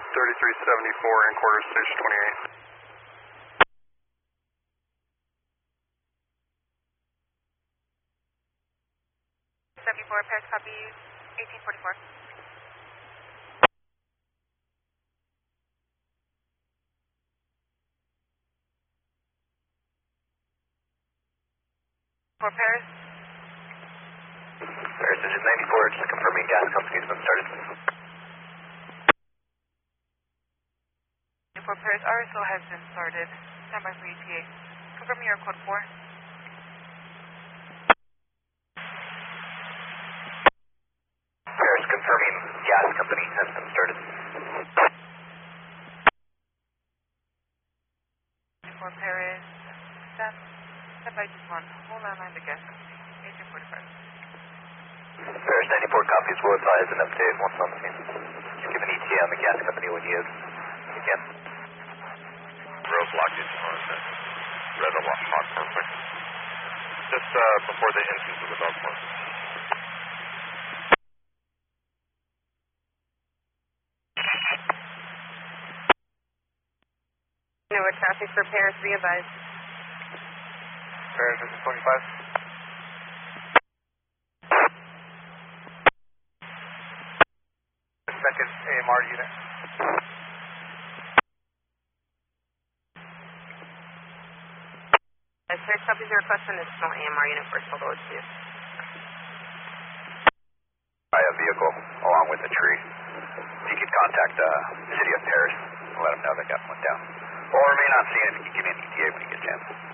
3374 in quarter station 28. 74, Paris copy 1844. For Paris? Paris engine 94, just confirming gas company's been started. For Paris, RSO has been started. Stand by for ETA. Confirming your code 4. Paris confirming gas company has been started. For Paris, stand by just one. Hold on line the gas company. 1845. Paris 94 copies, will advise an update once on the scene. Just give an ETA on the gas company when you can. Roadblock is on the red hot perfect. Just before the entrance of the dog park. Newer traffic for Paris, re-advise. Paris engine 25. Second AMR unit. Paris copies your request for an additional AMR unit for Solo 2. I have vehicle along with the tree. You could contact the city of Paris and let them know they got one down. Or may not see it if you can give me an ETA when you get a chance.